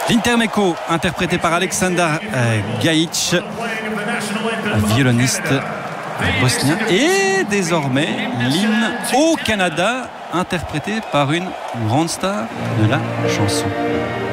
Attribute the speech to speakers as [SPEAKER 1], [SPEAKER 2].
[SPEAKER 1] L'Intermezzo, interprété par Alexander Gajic, violoniste bosnien. Et désormais, l'hymne au Canada, interprété par une grande star de la chanson.